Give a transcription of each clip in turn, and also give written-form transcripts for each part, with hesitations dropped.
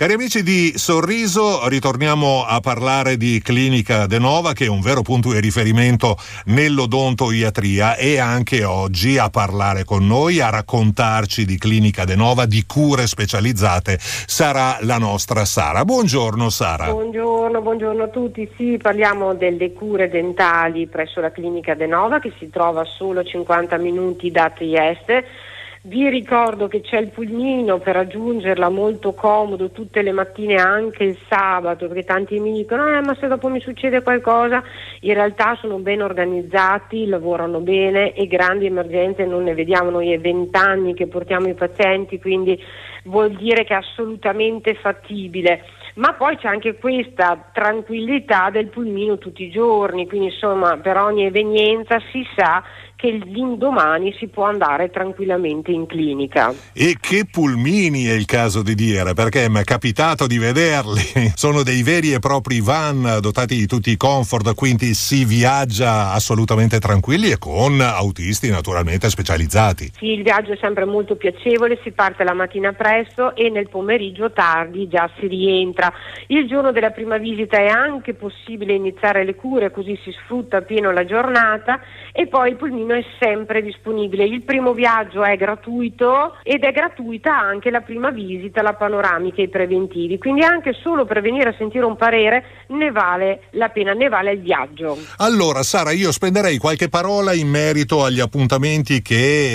Cari amici di Sorriso, ritorniamo a parlare di Clinica De Nova, che è un vero punto di riferimento nell'odontoiatria, e anche oggi a parlare con noi, a raccontarci di Clinica De Nova, di cure specializzate, sarà la nostra Sara. Buongiorno Sara. Buongiorno a tutti. Sì, parliamo delle cure dentali presso la Clinica De Nova, che si trova solo a 50 minuti da Trieste. Vi ricordo che c'è il pulmino per raggiungerla, molto comodo tutte le mattine, anche il sabato, perché tanti mi dicono ma se dopo mi succede qualcosa. In realtà sono ben organizzati, lavorano bene e grandi emergenze non ne vediamo. Noi è 20 anni che portiamo i pazienti, quindi vuol dire che è assolutamente fattibile. Ma poi c'è anche questa tranquillità del pulmino tutti i giorni, quindi insomma per ogni evenienza si sa che l'indomani si può andare tranquillamente in clinica. E che pulmini è il caso di dire, perché mi è capitato di vederli, sono dei veri e propri van dotati di tutti i comfort, quindi si viaggia assolutamente tranquilli e con autisti naturalmente specializzati. Sì, il viaggio è sempre molto piacevole, si parte la mattina presto e nel pomeriggio tardi già si rientra. Il giorno della prima visita è anche possibile iniziare le cure, così si sfrutta appieno la giornata, e poi il pulmino è sempre disponibile. Il primo viaggio è gratuito ed è gratuita anche la prima visita, la panoramica e i preventivi, quindi anche solo per venire a sentire un parere ne vale la pena, ne vale il viaggio. Allora Sara, io spenderei qualche parola in merito agli appuntamenti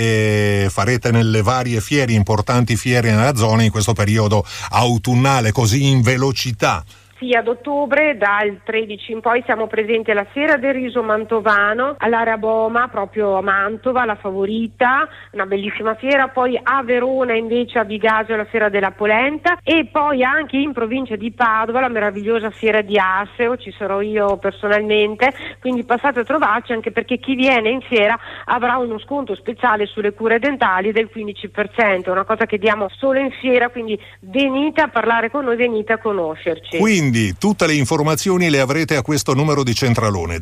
che farete nelle varie fiere, importanti fiere nella zona in questo periodo autunnale, così in velocità. Sì, ad ottobre, dal 13 in poi, siamo presenti alla Fiera del Riso Mantovano, all'area Boma, proprio a Mantova, la Favorita, una bellissima fiera. Poi a Verona, invece, a Vigasio, la Fiera della Polenta, e poi anche in provincia di Padova, la meravigliosa Fiera di Asseo, ci sarò io personalmente, quindi passate a trovarci, anche perché chi viene in fiera avrà uno sconto speciale sulle cure dentali del 15%, una cosa che diamo solo in fiera, quindi venite a parlare con noi, venite a conoscerci. Quindi tutte le informazioni le avrete a questo numero di centralone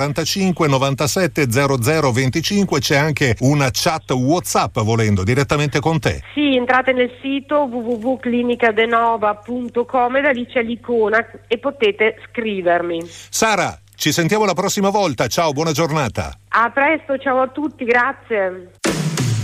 045 97 00 25. C'è anche una chat WhatsApp volendo direttamente con te. Sì, entrate nel sito www.clinicadenova.com e da lì c'è l'icona e potete scrivermi. Sara, ci sentiamo la prossima volta. Ciao, buona giornata. A presto, ciao a tutti, grazie.